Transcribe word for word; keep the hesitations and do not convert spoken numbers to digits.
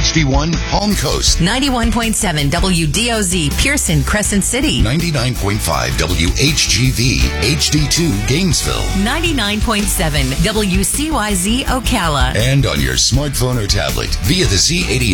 H D one Palm Coast, ninety-one point seven W D O Z Pearson Crescent City, ninety-nine point five W H G V H D two Gainesville, ninety-nine point seven W C Y Z Ocala, and on your smartphone or tablet via the Z eighty-eight